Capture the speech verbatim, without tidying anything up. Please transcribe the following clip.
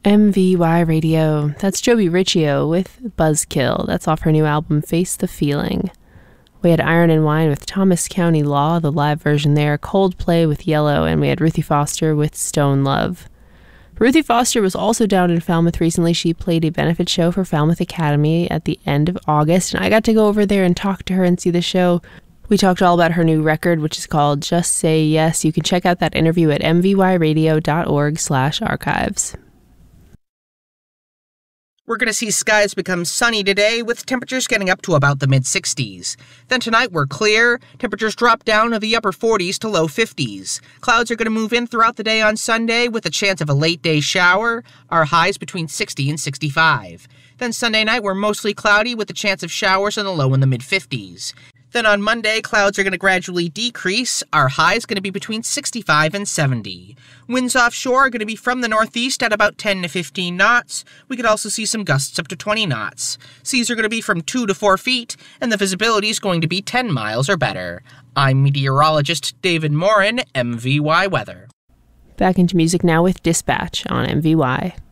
M V Y Radio. That's Joby Riccio with Buzzkill. That's off her new album, Face the Feeling. We had Iron and Wine with Thomas County Law, the live version there, Coldplay with Yellow, and we had Ruthie Foster with Stone Love. Ruthie Foster was also down in Falmouth recently. She played a benefit show for Falmouth Academy at the end of August, and I got to go over there and talk to her and see the show. We talked all about her new record, which is called Just Say Yes. You can check out that interview at m v y radio dot org slash archives. We're going to see skies become sunny today, with temperatures getting up to about the mid sixties. Then tonight we're clear. Temperatures drop down to the upper forties to low fifties. Clouds are going to move in throughout the day on Sunday with a chance of a late day shower. Our highs between sixty and sixty-five. Then Sunday night we're mostly cloudy with a chance of showers and a low in the mid fifties. Then on Monday, clouds are going to gradually decrease. Our high is going to be between sixty-five and seventy. Winds offshore are going to be from the northeast at about ten to fifteen knots. We could also see some gusts up to twenty knots. Seas are going to be from two to four feet, and the visibility is going to be ten miles or better. I'm meteorologist David Morin, M V Y Weather. Back into music now with Dispatch on M V Y.